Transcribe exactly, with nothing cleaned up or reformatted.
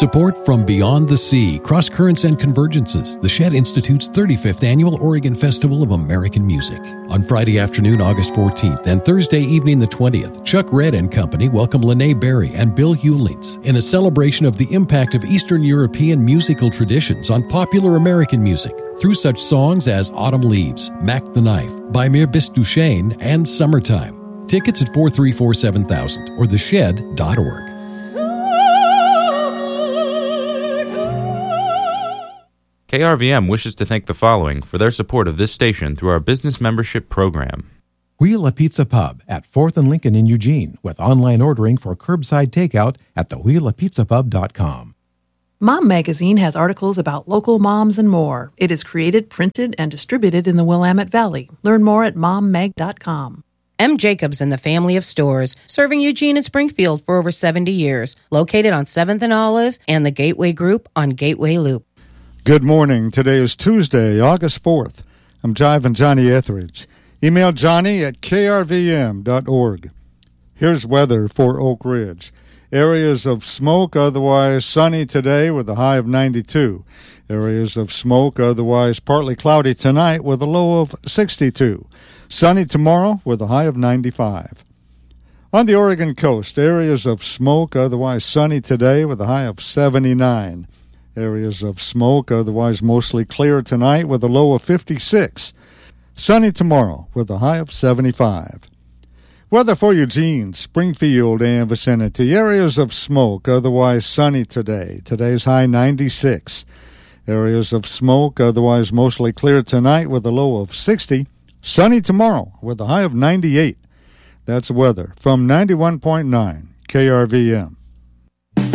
Support from Beyond the Sea, Cross Currents and Convergences, the Shedd Institute's thirty-fifth Annual Oregon Festival of American Music. On Friday afternoon, August fourteenth, and Thursday evening, the twentieth, Chuck Red and Company welcome Lene Berry and Bill Hewlings in a celebration of the impact of Eastern European musical traditions on popular American music through such songs as Autumn Leaves, Mac the Knife, By Mir Bist Du Schön, and Summertime. Tickets at four three four seven thousand or the shed dot org. K R V M wishes to thank the following for their support of this station through our business membership program. Wheel a Pizza Pub at fourth and Lincoln in Eugene with online ordering for curbside takeout at the wheel a pizza pub dot com. Mom Magazine has articles about local moms and more. It is created, printed, and distributed in the Willamette Valley. Learn more at mom mag dot com. M. Jacobs and the family of stores, serving Eugene and Springfield for over seventy years. Located on seventh and Olive and the Gateway Group on Gateway Loop. Good morning. Today is Tuesday, August fourth. I'm Jive Johnny Etheridge. Email Johnny at k r v m dot org. Here's weather for Oak Ridge. Areas of smoke, otherwise sunny today with a high of ninety-two. Areas of smoke, otherwise partly cloudy tonight with a low of sixty-two. Sunny tomorrow with a high of ninety-five. On the Oregon coast, areas of smoke, otherwise sunny today with a high of seventy-nine. Areas of smoke, otherwise mostly clear tonight with a low of fifty-six. Sunny tomorrow with a high of seventy-five. Weather for Eugene, Springfield, and vicinity. Areas of smoke, otherwise sunny today. Today's high ninety-six. Areas of smoke, otherwise mostly clear tonight with a low of sixty. Sunny tomorrow with a high of ninety-eight. That's weather from ninety-one point nine K R V M.